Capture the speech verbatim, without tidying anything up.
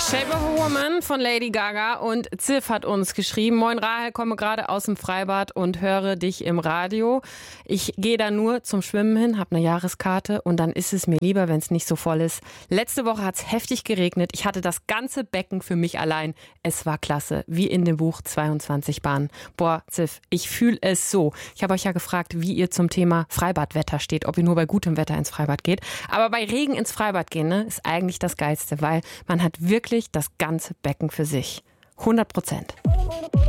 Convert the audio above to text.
Shape of a Woman von Lady Gaga und Ziff hat uns geschrieben: Moin Rahel, komme gerade aus dem Freibad und höre dich im Radio. Ich gehe da nur zum Schwimmen hin, habe eine Jahreskarte und dann ist es mir lieber, wenn es nicht so voll ist. Letzte Woche hat es heftig geregnet. Ich hatte das ganze Becken für mich allein. Es war klasse, wie in dem Buch zweiundzwanzig Bahnen. Boah, Ziff, ich fühle es so. Ich habe euch ja gefragt, wie ihr zum Thema Freibadwetter steht, ob ihr nur bei gutem Wetter ins Freibad geht. Aber bei Regen ins Freibad gehen, ne, ist eigentlich das Geilste, weil man hat wirklich das ganze Becken für sich. hundert Prozent.